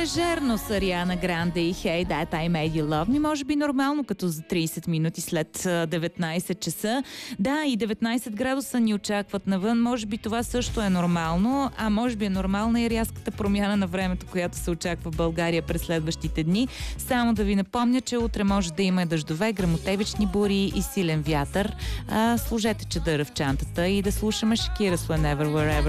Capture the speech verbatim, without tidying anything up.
лежерно с Ариана Гранде и Hey That I Made You Love Me. Може би нормално, като за трийсет минути след деветнайсет часа. Да, и деветнайсет градуса ни очакват навън. Може би това също е нормално, а може би е нормална и рязката промяна на времето, която се очаква в България през следващите дни. Само да ви напомня, че утре може да има дъждове, гръмотевични бури и силен вятър. А, сложете чадъра в чантата и да слушаме Шакира с Whenever, Wherever.